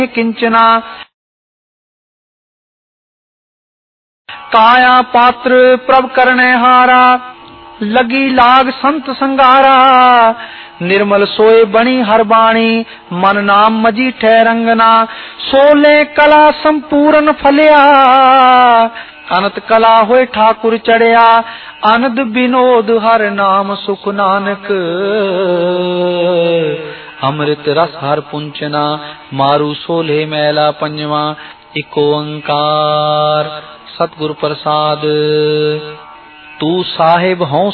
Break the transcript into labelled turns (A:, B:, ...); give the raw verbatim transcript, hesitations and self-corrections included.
A: किंचना काया पात्र प्रभ करने हारा लगी लाग संत संगारा निर्मल सोए बणी हर बाणी मन नाम मजी ठहरंगना सोले कला संपूर्ण फलिया अनंत कला होए ठाकुर चढ़िया आनंद विनोद हर नाम सुख नानक अमृत रस हर पुंचना मारू सोले मैला पंजवा एक ओंकार सतगुर प्रसाद तू साहिब हों